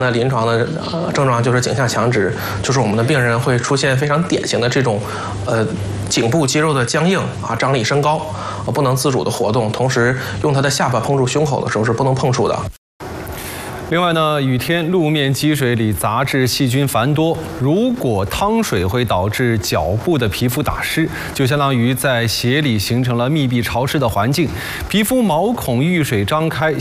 那临床的症状就是颈下强直，就是我们的病人会出现非常典型的这种颈部肌肉的僵硬啊，张力升高，不能自主的活动，同时用他的下巴碰触胸口的时候是不能碰触的。 另外呢，雨天路面积水里杂质细菌繁多，如果汤水会导致脚部的皮肤打湿，就相当于在鞋里形成了密闭潮湿的环境，皮肤毛孔遇水张开。